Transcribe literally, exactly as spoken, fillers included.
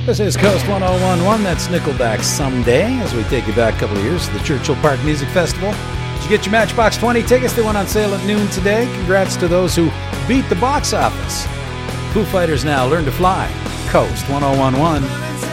This is Coast one oh one one. That's Nickelback Someday, as we take you back a couple of years to the Churchill Park Music Festival. Did you get your Matchbox twenty tickets? They went on sale at noon today. Congrats to those who beat the box office. Foo Fighters Now, Learn to Fly. Coast one oh one one.